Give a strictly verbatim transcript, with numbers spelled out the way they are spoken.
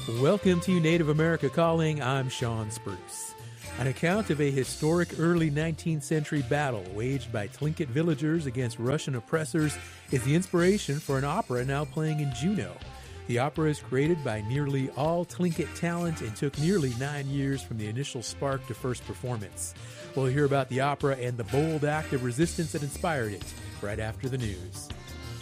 Welcome to Native America Calling. I'm Sean Spruce. An account of a historic early nineteenth century battle waged by Tlingit villagers against Russian oppressors is the inspiration for an opera now playing in Juneau. The opera is created by nearly all Tlingit talent and took nearly nine years from the initial spark to first performance. We'll hear about the opera and the bold act of resistance that inspired it right after the news.